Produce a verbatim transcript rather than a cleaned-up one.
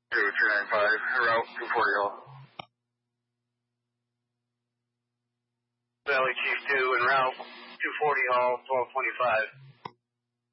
two two nine five, route two forty Hall. Valley Chief two en route, two forty Hall, twelve twenty-five.